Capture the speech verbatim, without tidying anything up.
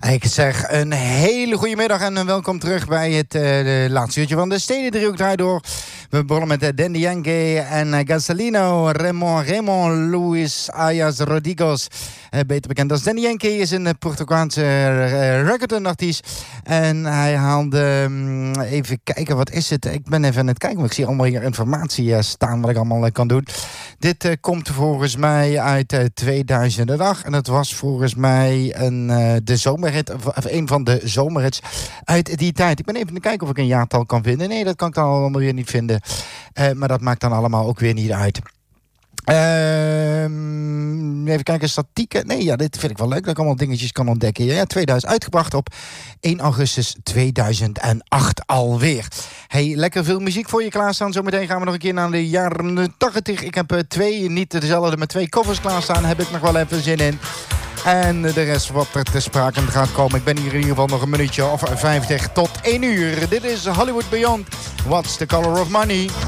Ik zeg een hele goede middag en welkom terug bij het uh, de laatste uurtje van de Stedendriehoek draait door. We begonnen met uh, Daddy Yankee en uh, Gasolino, Raymond, Raymond Luis Ayas Rodriguez. Uh, beter bekend als Daddy Yankee, is een uh, Portugaanse uh, reggaeton-artiest. En hij haalde, um, even kijken, wat is het? Ik ben even aan het kijken, maar ik zie allemaal hier informatie uh, staan wat ik allemaal uh, kan doen. Dit uh, komt volgens mij uit uh, tweeduizend acht en het was volgens mij een, uh, de zomerhit, of een van de zomerhits uit die tijd. Ik ben even aan het kijken of ik een jaartal kan vinden. Nee, dat kan ik dan allemaal weer niet vinden. Uh, maar dat maakt dan allemaal ook weer niet uit. Uh, even kijken, statieken. Nee, ja, dit vind ik wel leuk dat ik allemaal dingetjes kan ontdekken. Ja, tweeduizend uitgebracht op één augustus tweeduizend acht alweer. Hey, lekker veel muziek voor je klaarstaan. Zometeen gaan we nog een keer naar de jaren tachtig. Ik heb uh, twee, niet dezelfde, maar twee covers klaarstaan. Heb ik nog wel even zin in. En de rest wat er te sprake gaat komen. Ik ben hier in ieder geval nog een minuutje of vijftig tot één uur. Dit is Hollywood Beyond. What's the Color of Money?